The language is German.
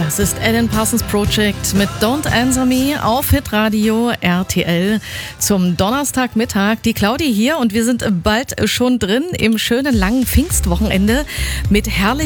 Das ist Alan Parsons Project mit Don't Answer Me auf Hitradio RTL zum Donnerstagmittag. Die Claudi hier und wir sind bald schon drin im schönen langen Pfingstwochenende mit herrlichen